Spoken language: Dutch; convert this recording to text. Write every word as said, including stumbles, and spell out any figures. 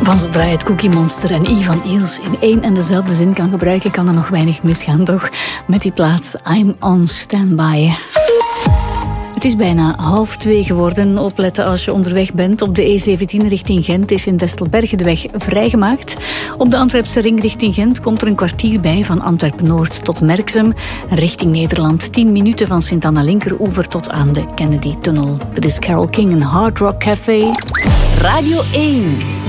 Van zodra je het Cookie Monster en Ivan Eels in één en dezelfde zin kan gebruiken, kan er nog weinig misgaan, toch? Met die plaat I'm on Standby. Het is bijna half twee geworden. Opletten als je onderweg bent. Op de E zeventien richting Gent is in Destelbergen de weg vrijgemaakt. Op de Antwerpse ring richting Gent komt er een kwartier bij van Antwerpen-Noord tot Merksem. Richting Nederland tien minuten van Sint-Anna-Linkeroever tot aan de Kennedy-tunnel. Dit is Carole King en Hard Rock Café. Radio één.